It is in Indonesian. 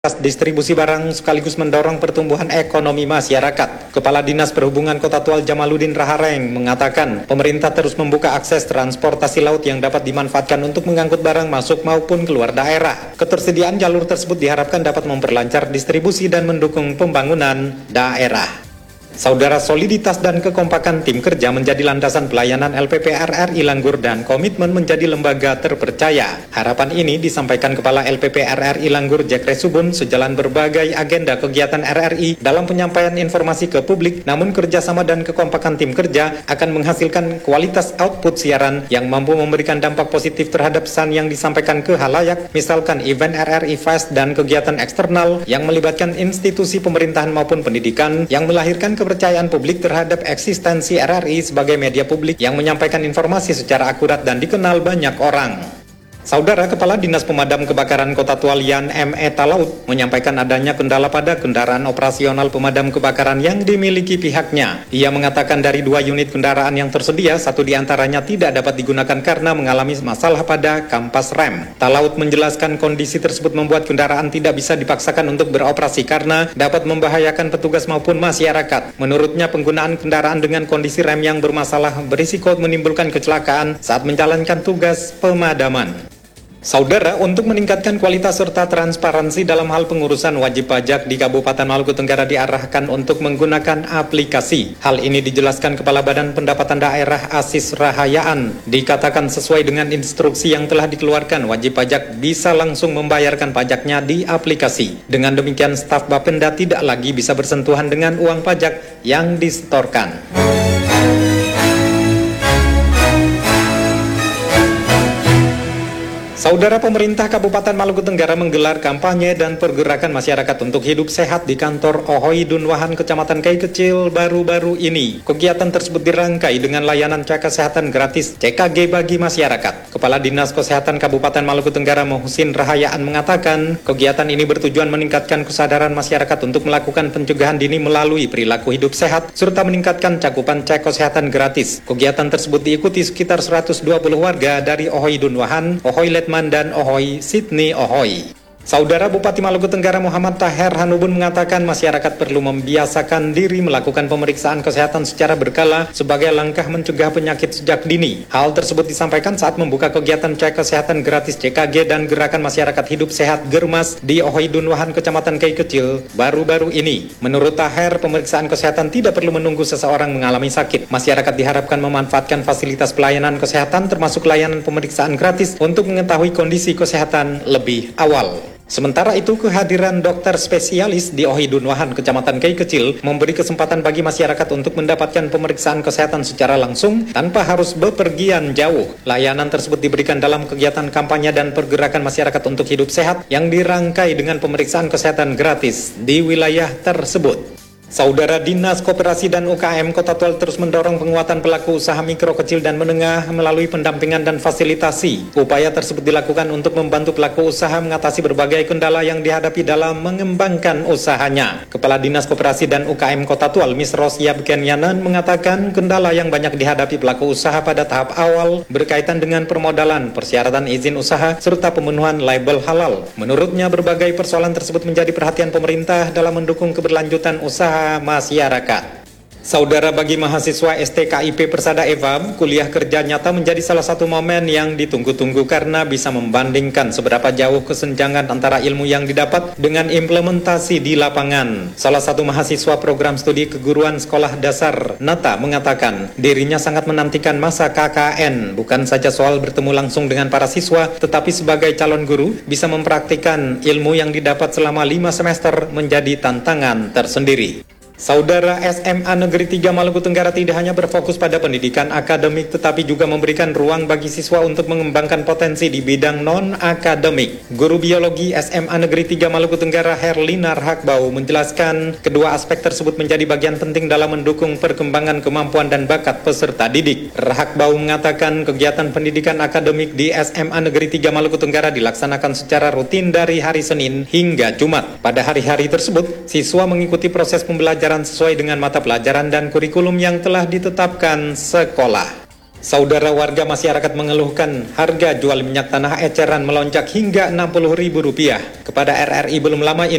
distribusi barang sekaligus mendorong pertumbuhan ekonomi masyarakat. Kepala Dinas Perhubungan Kota Tual Jamaluddin Rahareng mengatakan pemerintah terus membuka akses transportasi laut yang dapat dimanfaatkan untuk mengangkut barang masuk maupun keluar daerah. Ketersediaan jalur tersebut diharapkan dapat memperlancar distribusi dan mendukung pembangunan daerah. Saudara, soliditas dan kekompakan tim kerja menjadi landasan pelayanan LPP RRI Langgur dan komitmen menjadi lembaga terpercaya. Harapan ini disampaikan Kepala LPP RRI Langgur Jekre Subun sejalan berbagai agenda kegiatan RRI dalam penyampaian informasi ke publik, namun kerjasama dan kekompakan tim kerja akan menghasilkan kualitas output siaran yang mampu memberikan dampak positif terhadap pesan yang disampaikan ke halayak, misalkan event RRI Fest dan kegiatan eksternal yang melibatkan institusi pemerintahan maupun pendidikan yang melahirkan kepercayaan publik terhadap eksistensi RRI sebagai media publik yang menyampaikan informasi secara akurat dan dikenal banyak orang. Saudara, Kepala Dinas Pemadam Kebakaran Kota Tual Yan M.E. Talaut menyampaikan adanya kendala pada kendaraan operasional pemadam kebakaran yang dimiliki pihaknya. Ia mengatakan dari 2 unit kendaraan yang tersedia, 1 diantaranya tidak dapat digunakan karena mengalami masalah pada kampas rem. Talaut menjelaskan kondisi tersebut membuat kendaraan tidak bisa dipaksakan untuk beroperasi karena dapat membahayakan petugas maupun masyarakat. Menurutnya, penggunaan kendaraan dengan kondisi rem yang bermasalah berisiko menimbulkan kecelakaan saat menjalankan tugas pemadaman. Saudara, untuk meningkatkan kualitas serta transparansi dalam hal pengurusan wajib pajak di Kabupaten Maluku Tenggara diarahkan untuk menggunakan aplikasi. Hal ini dijelaskan Kepala Badan Pendapatan Daerah Asis Rahayaan. Dikatakan sesuai dengan instruksi yang telah dikeluarkan, wajib pajak bisa langsung membayarkan pajaknya di aplikasi. Dengan demikian, staf Bapenda tidak lagi bisa bersentuhan dengan uang pajak yang disetorkan. Saudara, pemerintah Kabupaten Maluku Tenggara menggelar kampanye dan pergerakan masyarakat untuk hidup sehat di kantor Ohoi Dunwahan Kecamatan Kai Kecil baru-baru ini. Kegiatan tersebut dirangkai dengan layanan cek kesehatan gratis CKG bagi masyarakat. Kepala Dinas Kesehatan Kabupaten Maluku Tenggara Muhsin Rahayaan mengatakan kegiatan ini bertujuan meningkatkan kesadaran masyarakat untuk melakukan pencegahan dini melalui perilaku hidup sehat serta meningkatkan cakupan cek kesehatan gratis. Kegiatan tersebut diikuti sekitar 120 warga dari Ohoi Dunwahan, Ohoi Letman dan Ohoi Sydney Ohoi. Saudara, Bupati Maluku Tenggara Muhammad Taher Hanubun mengatakan masyarakat perlu membiasakan diri melakukan pemeriksaan kesehatan secara berkala sebagai langkah mencegah penyakit sejak dini. Hal tersebut disampaikan saat membuka kegiatan cek kesehatan gratis CKG dan gerakan masyarakat hidup sehat Germas di Ohoi Dunwahan Kecamatan Kai Kecil baru-baru ini. Menurut Taher, pemeriksaan kesehatan tidak perlu menunggu seseorang mengalami sakit. Masyarakat diharapkan memanfaatkan fasilitas pelayanan kesehatan termasuk layanan pemeriksaan gratis untuk mengetahui kondisi kesehatan lebih awal. Sementara itu, kehadiran dokter spesialis di Ohoi Dunwahan Kecamatan Kai Kecil memberi kesempatan bagi masyarakat untuk mendapatkan pemeriksaan kesehatan secara langsung tanpa harus bepergian jauh. Layanan tersebut diberikan dalam kegiatan kampanye dan pergerakan masyarakat untuk hidup sehat yang dirangkai dengan pemeriksaan kesehatan gratis di wilayah tersebut. Saudara, Dinas Koperasi dan UKM Kota Tual terus mendorong penguatan pelaku usaha mikro, kecil, dan menengah melalui pendampingan dan fasilitasi. Upaya tersebut dilakukan untuk membantu pelaku usaha mengatasi berbagai kendala yang dihadapi dalam mengembangkan usahanya. Kepala Dinas Koperasi dan UKM Kota Tual, Miss Rosia Kenyanan, mengatakan kendala yang banyak dihadapi pelaku usaha pada tahap awal berkaitan dengan permodalan, persyaratan izin usaha, serta pemenuhan label halal. Menurutnya, berbagai persoalan tersebut menjadi perhatian pemerintah dalam mendukung keberlanjutan usaha masyarakat. Saudara, bagi mahasiswa STKIP Persada EVAM, kuliah kerja nyata menjadi salah satu momen yang ditunggu-tunggu karena bisa membandingkan seberapa jauh kesenjangan antara ilmu yang didapat dengan implementasi di lapangan. Salah satu mahasiswa program studi keguruan sekolah dasar Nata mengatakan dirinya sangat menantikan masa KKN, bukan saja soal bertemu langsung dengan para siswa, tetapi sebagai calon guru bisa mempraktikkan ilmu yang didapat selama 5 semester menjadi tantangan tersendiri. Saudara, SMA Negeri 3 Maluku Tenggara tidak hanya berfokus pada pendidikan akademik tetapi juga memberikan ruang bagi siswa untuk mengembangkan potensi di bidang non-akademik. Guru biologi SMA Negeri 3 Maluku Tenggara Herlina Rahakbau menjelaskan kedua aspek tersebut menjadi bagian penting dalam mendukung perkembangan kemampuan dan bakat peserta didik. Rahakbau mengatakan kegiatan pendidikan akademik di SMA Negeri 3 Maluku Tenggara dilaksanakan secara rutin dari hari Senin hingga Jumat. Pada hari-hari tersebut, siswa mengikuti proses pembelajaran sesuai dengan mata pelajaran dan kurikulum yang telah ditetapkan sekolah. Saudara warga masyarakat mengeluhkan harga jual minyak tanah eceran melonjak hingga Rp60.000. Kepada RRI belum lama ini